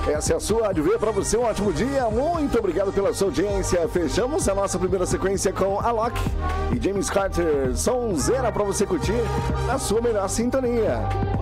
Essa é a sua Rádio V, para você um ótimo dia, muito obrigado pela sua audiência. Fechamos a nossa primeira sequência com Alok e James Carter, sonzeira para você curtir a sua melhor sintonia.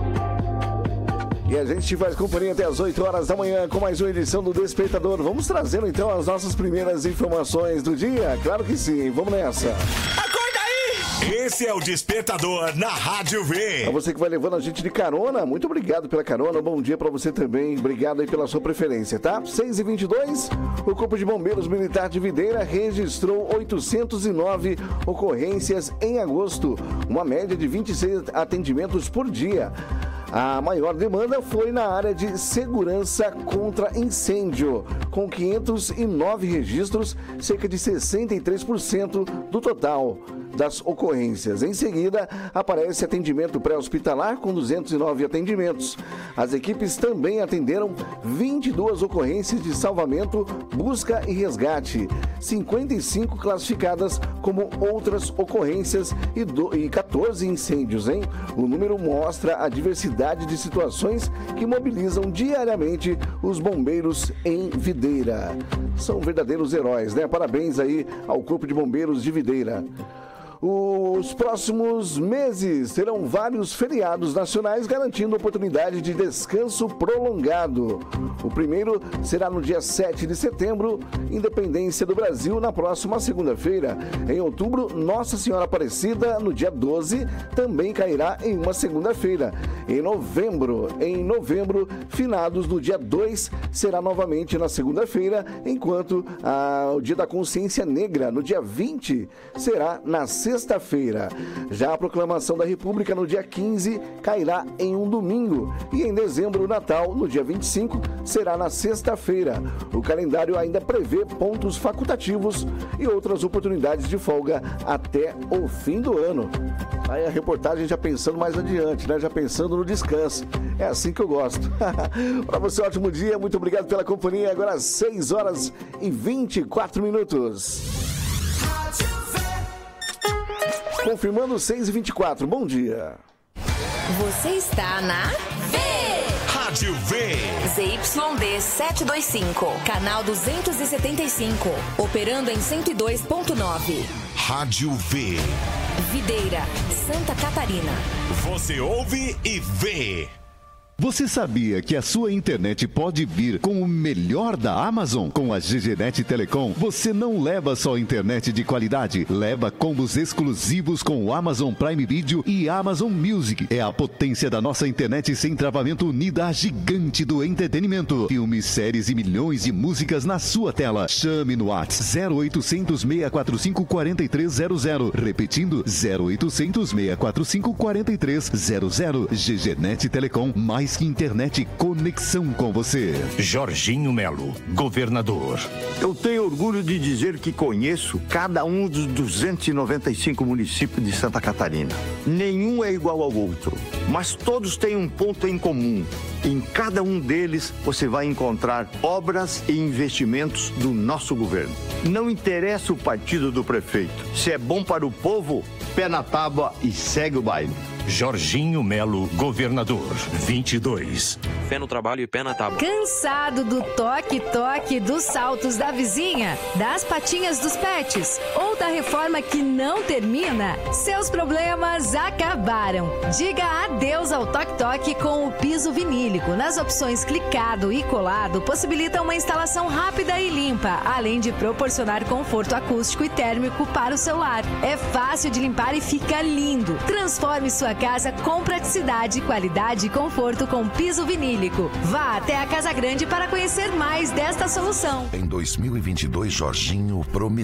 E a gente te faz companhia até as 8 horas da manhã com mais uma edição do Despertador. Vamos trazendo então as nossas primeiras informações do dia? Claro que sim, vamos nessa. Esse é o Despertador na Rádio V. A você que vai levando a gente de carona, muito obrigado pela carona, bom dia pra você também, obrigado aí pela sua preferência, tá? 6h22, o Corpo de Bombeiros Militar de Videira registrou 809 ocorrências em agosto, uma média de 26 atendimentos por dia. A maior demanda foi na área de segurança contra incêndio, com 509 registros, cerca de 63% do total das ocorrências. Em seguida, aparece atendimento pré-hospitalar com 209 atendimentos. As equipes também atenderam 22 ocorrências de salvamento, busca e resgate, 55 classificadas como outras ocorrências e 14 incêndios, hein? O número mostra a diversidade de situações que mobilizam diariamente os bombeiros em Videira. São verdadeiros heróis, né? Parabéns aí ao Corpo de Bombeiros de Videira. Os próximos meses terão vários feriados nacionais garantindo oportunidade de descanso prolongado. O primeiro será no dia 7 de setembro, Independência do Brasil, na próxima segunda-feira. Em outubro, Nossa Senhora Aparecida, no dia 12, também cairá em uma segunda-feira. Em novembro, finados no dia 2, será novamente na segunda-feira, enquanto o Dia da Consciência Negra, no dia 20, será na sexta-feira. Já a proclamação da República no dia 15 cairá em um domingo e em dezembro o Natal no dia 25 será na sexta-feira. O calendário ainda prevê pontos facultativos e outras oportunidades de folga até o fim do ano. Aí a reportagem já pensando mais adiante, né? Já pensando no descanso. É assim que eu gosto. Para você, um ótimo dia. Muito obrigado pela companhia. Agora 6h24. Confirmando 6h24. Bom dia. Você está na Rádio V. ZYD 725, canal 275, operando em 102.9. Rádio V. Videira, Santa Catarina. Você ouve e vê. Você sabia que a sua internet pode vir com o melhor da Amazon? Com a GGNet Telecom, você não leva só internet de qualidade, leva combos exclusivos com o Amazon Prime Video e Amazon Music. É a potência da nossa internet sem travamento unida à gigante do entretenimento. Filmes, séries e milhões de músicas na sua tela. Chame no WhatsApp 0800 645 4300. Repetindo, 0800 645 4300. GGNet Telecom, mais que internet, conexão com você. Jorginho Melo, governador. Eu tenho orgulho de dizer que conheço cada um dos 295 municípios de Santa Catarina. Nenhum é igual ao outro, mas todos têm um ponto em comum. Em cada um deles você vai encontrar obras e investimentos do nosso governo. Não interessa o partido do prefeito. Se é bom para o povo, pé na tábua e segue o baile. Jorginho Melo, governador, 22. Fé no trabalho e pé na tábua. Cansado do toque-toque dos saltos da vizinha, das patinhas dos pets ou da reforma que não termina? Seus problemas acabaram. Diga adeus ao toque-toque com o piso vinílico. Nas opções clicado e colado, possibilita uma instalação rápida e limpa, além de proporcionar conforto acústico e térmico para o seu lar. É fácil de limpar e fica lindo. Transforme sua casa com praticidade, qualidade e conforto com piso vinílico. Vá até a Casa Grande para conhecer mais desta solução. Em 2022, Jorginho prometeu